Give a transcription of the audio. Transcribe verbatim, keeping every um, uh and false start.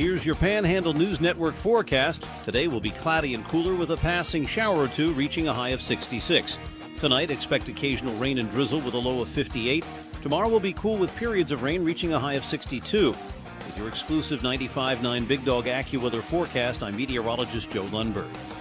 Here's your Panhandle News Network forecast. Today will be cloudy and cooler with a passing shower or two, reaching a high of sixty-six. Tonight, expect occasional rain and drizzle with a low of fifty-eight. Tomorrow will be cool with periods of rain reaching a high of sixty-two. With your exclusive ninety-five point nine Big Dog AccuWeather forecast, I'm meteorologist Joe Lundberg.